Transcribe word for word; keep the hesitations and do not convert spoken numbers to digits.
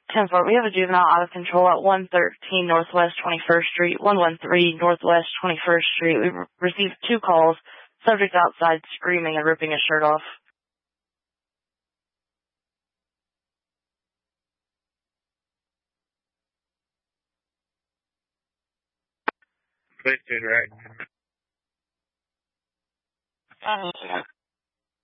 ten four, we have a juvenile out of control at one thirteen Northwest twenty-first Street, one thirteen Northwest twenty-first Street. We've received two calls. Subject outside screaming and ripping his shirt off. Please do direct. Uh,